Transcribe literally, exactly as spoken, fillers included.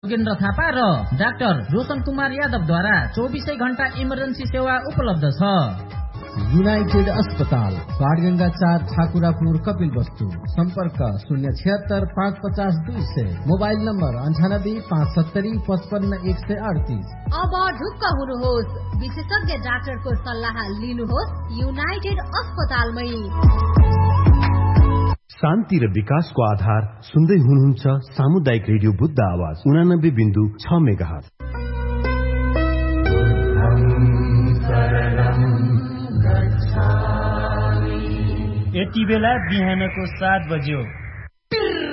योगेन्द्र थापा र डाक्टर रोशन कुमार यादवद्वारा चौबीसै घण्टा इमर्जेन्सी सेवा उपलब्ध छ। युनाइटेड अस्पताल बाडगंगा चार ठाकुरापुर कपिल वस्तु। संपर्क शून्य छिहत्तर पाँच पचास दुई सय। मोबाइल नम्बर अन्ठानब्बे पाँच सत्तरी पचपन्न एक सय अडतिस। अब ढुक्क हुनुहोस्, विशेषज्ञ डाक्टरको सल्लाह लिनुहोस् युनाइटेड अस्पतालमै। शान्ति र विकासको आधार सुन्दै हुनुहुन्छ सामुदायिक रेडियो बुद्ध आवाज उनानब्बे बिन्दु छ मेगाहर्ज। यति बेला बिहानको सात बज्यो।